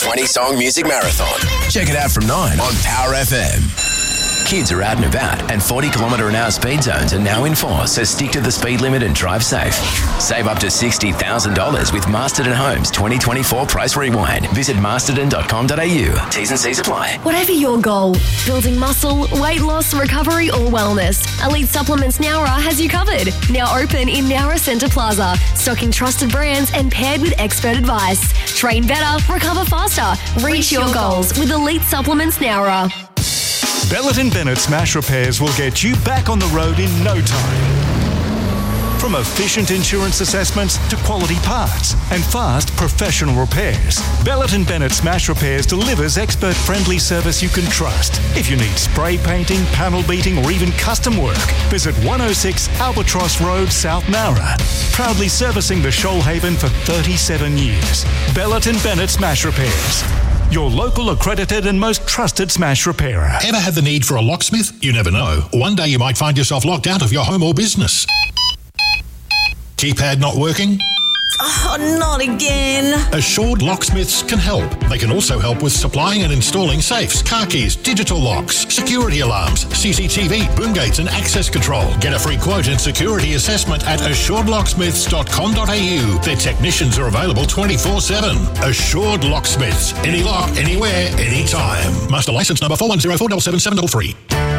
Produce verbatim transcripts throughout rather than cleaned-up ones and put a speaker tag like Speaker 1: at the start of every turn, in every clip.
Speaker 1: twenty-song music marathon. Check it out from nine on Power F M. Kids are out and about, and forty kilometre an hour speed zones are now in force, so stick to the speed limit and drive safe. Save up to sixty thousand dollars with Masterton Homes twenty twenty-four Price Rewind. Visit masterton dot com dot a u. T's and C's apply.
Speaker 2: Whatever your goal, building muscle, weight loss, recovery or wellness, Elite Supplements Nowra has you covered. Now open in Nowra Centre Plaza, stocking trusted brands and paired with expert advice. Train better, recover faster, reach your goals with Elite Supplements Nowra.
Speaker 3: Bellett and Bennett Smash Repairs will get you back on the road in no time. From efficient insurance assessments to quality parts and fast professional repairs, Bellett and Bennett Smash Repairs delivers expert-friendly service you can trust. If you need spray painting, panel beating or even custom work, visit one oh six Albatross Road, South Nowra. Proudly servicing the Shoalhaven for thirty-seven years. Bellett and Bennett Smash Repairs. Your local accredited and most trusted smash repairer.
Speaker 4: Ever had the need for a locksmith? You never know. One day you might find yourself locked out of your home or business. Keypad not working?
Speaker 5: Oh, not again.
Speaker 4: Assured Locksmiths can help. They can also help with supplying and installing safes, car keys, digital locks, security alarms, C C T V, boom gates and access control. Get a free quote and security assessment at assured locksmiths dot com dot a u. Their technicians are available twenty-four seven. Assured Locksmiths. Any lock, anywhere, anytime. Master license number four one zero four seven seven seven three.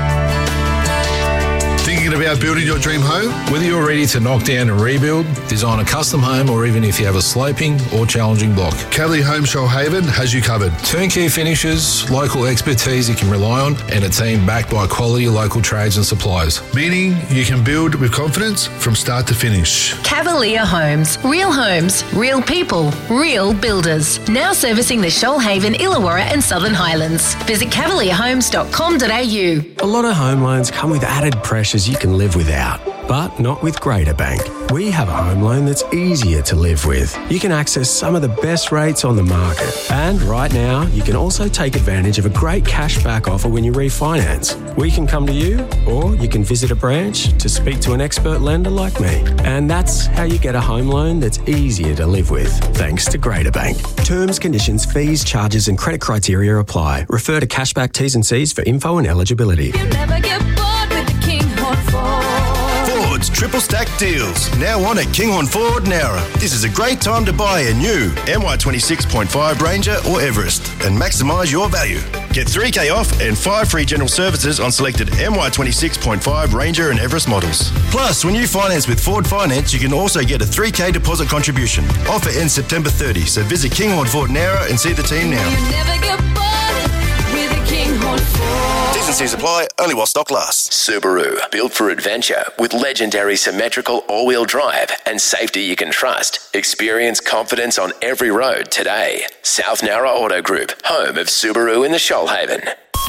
Speaker 6: Thinking about building your dream home?
Speaker 7: Whether you're ready to knock down and rebuild, design a custom home, or even if you have a sloping or challenging block,
Speaker 6: Cavalier Home Shoalhaven has you covered.
Speaker 7: Turnkey finishes, local expertise you can rely on, and a team backed by quality local trades and suppliers.
Speaker 6: Meaning you can build with confidence from start to finish.
Speaker 8: Cavalier Homes. Real homes, real people, real builders. Now servicing the Shoalhaven, Illawarra and Southern Highlands. Visit cavalier homes dot com dot a u.
Speaker 9: A lot of home loans come with added pressures you can live without, but not with Greater Bank. We have a home loan that's easier to live with. You can access some of the best rates on the market. And right now, you can also take advantage of a great cashback offer when you refinance. We can come to you, or you can visit a branch to speak to an expert lender like me. And that's how you get a home loan that's easier to live with, thanks to Greater Bank. Terms, conditions, fees, charges and credit criteria apply. Refer to Cashback T's and C's for info and eligibility.
Speaker 10: You'll never get bored with the Kinghorn Ford.
Speaker 11: Ford's triple stack deals, now on at Kinghorn Ford Nowra. This is a great time to buy a new M Y twenty-six point five Ranger or Everest and maximise your value. Get three K off and five free general services on selected M Y twenty-six point five Ranger and Everest models. Plus, when you finance with Ford Finance, you can also get a three K deposit contribution. Offer ends September thirtieth, so visit Kinghorn Ford Nowra and see the team now.
Speaker 10: You never get bored with a Kinghorn Ford.
Speaker 11: T's and C's apply, only while stock lasts.
Speaker 1: Subaru, built for adventure with legendary symmetrical all-wheel drive and safety you can trust. Experience confidence on every road today. South Nowra Auto Group, home of Subaru in the Shoalhaven.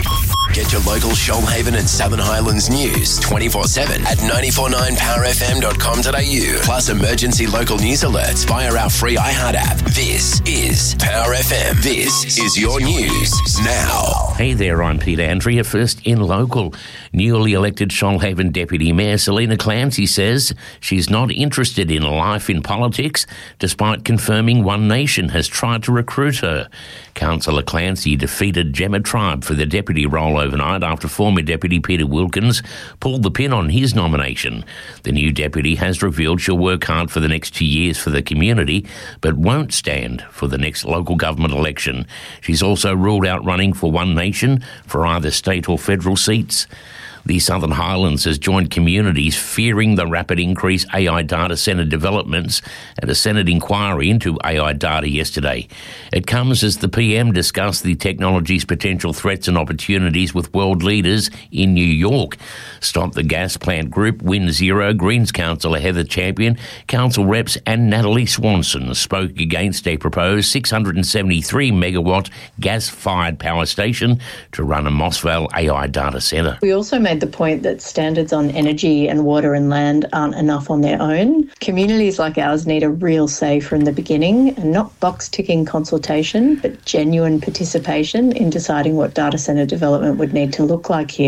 Speaker 1: Get your local Shoalhaven and Southern Highlands news twenty-four seven at nine four nine power f m dot com dot a u. Plus emergency local news alerts via our free iHeart app. This is Power F M. This is your news now.
Speaker 12: Hey there, I'm Peter Andrea. First in local. Newly elected Shoalhaven Deputy Mayor Selina Clancy says she's not interested in life in politics, despite confirming One Nation has tried to recruit her. Councillor Clancy defeated Gemma Tribe for the deputy role overnight after former Deputy Peter Wilkins pulled the pin on his nomination. The new deputy has revealed she'll work hard for the next two years for the community, but won't stand for the next local government election. She's also ruled out running for One Nation for either state or federal seats. The Southern Highlands has joined communities fearing the rapid increase A I data centre developments at a Senate inquiry into A I data yesterday. It comes as the P M discussed the technology's potential threats and opportunities with world leaders in New York. Stop the Gas Plant Group, Wind Zero, Greens Councillor Heather Champion, Council Reps and Natalie Swanson spoke against a proposed six hundred seventy-three megawatt gas-fired power station to run a Mossvale A I data centre.
Speaker 13: We also made the point that standards on energy and water and land aren't enough on their own. Communities like ours need a real say from the beginning, and not box-ticking consultation, but genuine participation in deciding what data centre development would need to look like here.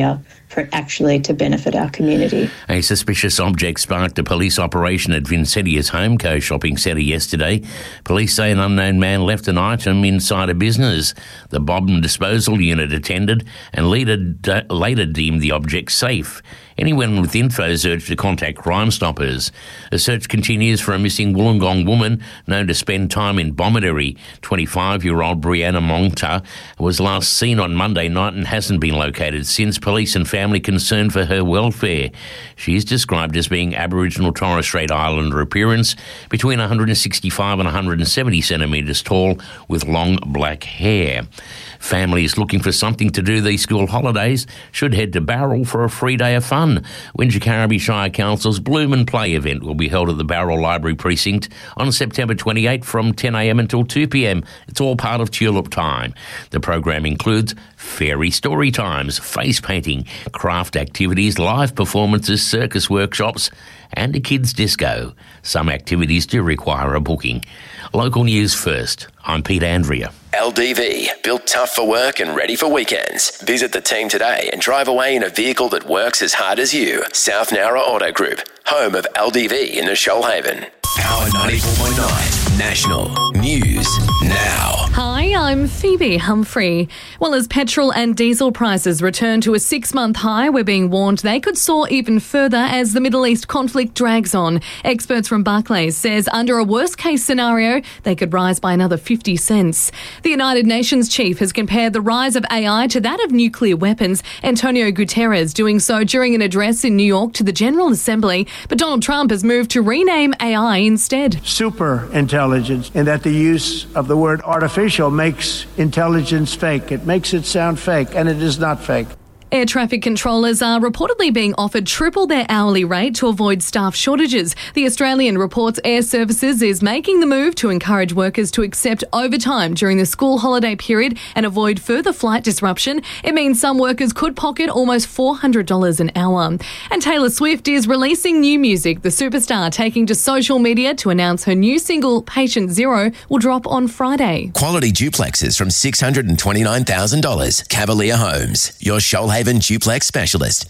Speaker 13: for it actually to benefit our community.
Speaker 12: A suspicious object sparked a police operation at Vincentia's Homeco shopping centre yesterday. Police say an unknown man left an item inside a business. The bomb disposal unit attended and later, de- later deemed the object safe. Anyone with info is urged to contact Crime Stoppers. A search continues for a missing Wollongong woman known to spend time in Bomaderry. twenty-five-year-old Brianna Monta was last seen on Monday night and hasn't been located since. Police and family concerned for her welfare. She is described as being Aboriginal Torres Strait Islander appearance, between one hundred sixty-five and one hundred seventy centimetres tall, with long black hair. Families looking for something to do these school holidays should head to Barrel for a free day of fun. Wingecarribee Shire Council's Bloom and Play event will be held at the Barrel Library Precinct on September twenty-eighth from ten a m until two p m. It's all part of Tulip Time. The program includes fairy story times, face painting, craft activities, live performances, circus workshops, and a kids' disco. Some activities do require a booking. Local news first. I'm Pete Andrea.
Speaker 1: L D V, built tough for work and ready for weekends. Visit the team today and drive away in a vehicle that works as hard as you. South Nowra Auto Group, home of L D V in the Shoalhaven. Power ninety-four point nine, National News Now.
Speaker 14: Hi, I'm Phoebe Humphrey. Well, as petrol and diesel prices return to a six-month high, we're being warned they could soar even further as the Middle East conflict drags on. Experts from Barclays says under a worst-case scenario, they could rise by another fifty cents. The United Nations chief has compared the rise of A I to that of nuclear weapons, Antonio Guterres doing so during an address in New York to the General Assembly. But Donald Trump has moved to rename A I instead.
Speaker 15: Super intelligence, in that the use of the word artificial makes intelligence fake. It makes it sound fake, and it is not fake.
Speaker 14: Air traffic controllers are reportedly being offered triple their hourly rate to avoid staff shortages. The Australian reports Air Services is making the move to encourage workers to accept overtime during the school holiday period and avoid further flight disruption. It means some workers could pocket almost four hundred dollars an hour. And Taylor Swift is releasing new music. The superstar taking to social media to announce her new single, Patient Zero, will drop on Friday.
Speaker 1: Quality duplexes from six hundred twenty-nine thousand dollars. Cavalier Homes, your Shoalhaven duplex specialist.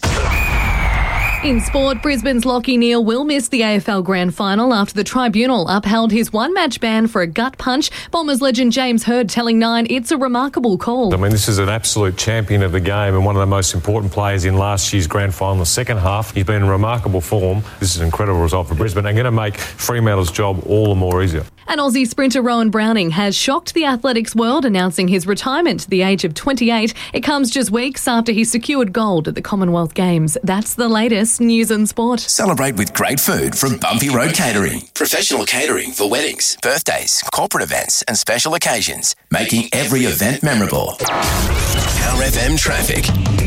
Speaker 14: In sport, Brisbane's Lachie Neale will miss the A F L Grand Final after the tribunal upheld his one-match ban for a gut punch. Bombers legend James Hird telling Nine it's a remarkable call.
Speaker 16: I mean, this is an absolute champion of the game and one of the most important players in last year's Grand Final, the second half. He's been in remarkable form. This is an incredible result for Brisbane and going to make Fremantle's job all the more easier.
Speaker 14: And Aussie sprinter Rowan Browning has shocked the athletics world, announcing his retirement at the age of twenty-eight. It comes just weeks after he secured gold at the Commonwealth Games. That's the latest news and sport.
Speaker 1: Celebrate with great food from Bumpy Road Catering. Professional catering for weddings, birthdays, corporate events and special occasions, making every event memorable. Power F M traffic.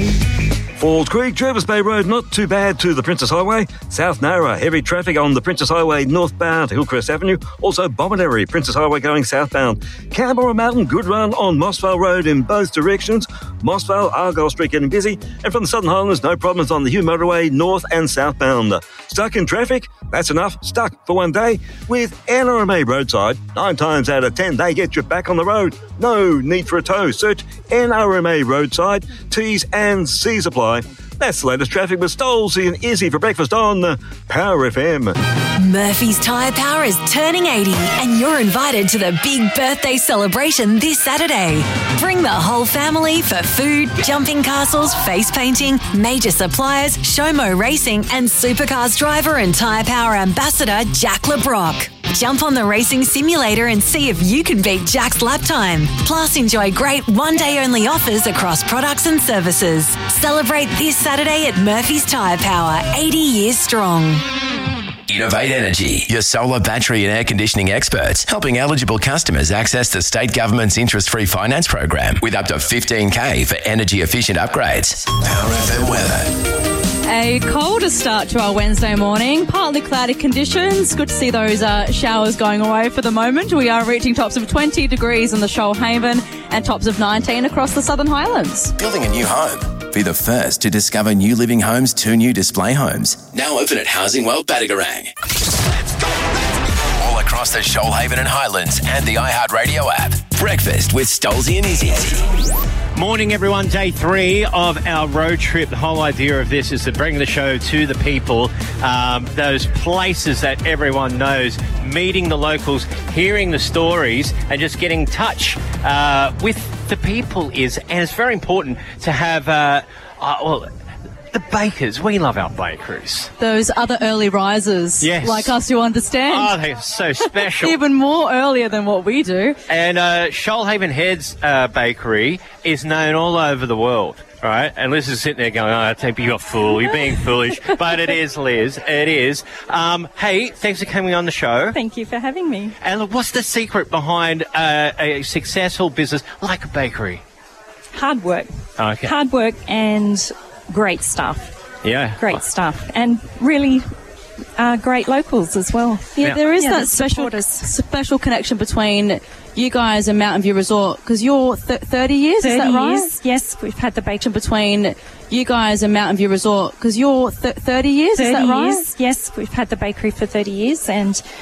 Speaker 17: Falls Creek, Jervis Bay Road, not too bad to the Princess Highway. South Nowra, heavy traffic on the Princess Highway northbound to Hillcrest Avenue. Also Bomaderry, Princess Highway going southbound. Canberra Mountain, good run on Mossvale Road in both directions. Mossvale, Argyle Street getting busy. And from the Southern Highlands, no problems on the Hugh Motorway north and southbound. Stuck in traffic? That's enough. Stuck for one day with N R M A roadside. Nine times out of ten, they get you back on the road. No need for a tow. Search N R M A roadside, T's and C's apply. That's the latest traffic with Stolzy and Izzy for breakfast on uh, Power F M.
Speaker 18: Murphy's Tyre Power is turning eighty and you're invited to the big birthday celebration this Saturday. Bring the whole family for food, jumping castles, face painting, major suppliers, Showmo Racing and Supercars driver and Tyre Power ambassador Jack LeBrock. Jump on the racing simulator and see if you can beat Jack's lap time. Plus, enjoy great one-day-only offers across products and services. Celebrate this Saturday at Murphy's Tyre Power, eighty years strong.
Speaker 1: Innovate Energy, your solar battery and air conditioning experts, helping eligible customers access the state government's interest-free finance program with up to fifteen K for energy-efficient upgrades. Power F M weather.
Speaker 19: A colder start to our Wednesday morning, partly cloudy conditions. Good to see those uh, showers going away for the moment. We are reaching tops of twenty degrees in the Shoalhaven and tops of nineteen across the Southern Highlands.
Speaker 1: Building a new home? Be the first to discover New Living Homes' two new display homes. Now open at Housing World Battigarang. All across the Shoalhaven and Highlands and the iHeartRadio app. Breakfast with Stolzy and Izzy.
Speaker 20: Morning, everyone. Day three of our road trip. The whole idea of this is to bring the show to the people, um, those places that everyone knows, meeting the locals, hearing the stories, and just getting in touch uh, with the people is, and it's very important to have, uh, uh, well, the bakers. We love our bakeries.
Speaker 19: Those other early risers,
Speaker 20: yes.
Speaker 19: like us, who understand.
Speaker 20: Oh, they're so special.
Speaker 19: Even more earlier than what we do.
Speaker 20: And uh, Shoalhaven Heads uh, Bakery is known all over the world, right? And Liz is sitting there going, oh, I think you're a fool, you're being foolish. But it is, Liz, it is. Um, hey, thanks for coming on the show.
Speaker 21: Thank you for having me.
Speaker 20: And look, what's the secret behind uh, a successful business like a bakery?
Speaker 21: Hard work.
Speaker 20: Okay.
Speaker 21: Hard work and great stuff.
Speaker 20: Yeah.
Speaker 21: Great stuff. And really uh, great locals as well.
Speaker 19: Yeah,
Speaker 21: Yeah.
Speaker 19: there is
Speaker 21: Yeah,
Speaker 19: that
Speaker 21: that
Speaker 19: special
Speaker 21: support us.
Speaker 19: special connection between you guys and Mountain View Resort, because you're th- thirty years, is that
Speaker 21: thirty
Speaker 19: right?
Speaker 21: years. Yes, we've had the bake
Speaker 19: Between you guys and Mountain View Resort, because you're th- thirty years, is that right?
Speaker 21: Years. Yes, we've had the bakery for thirty years, and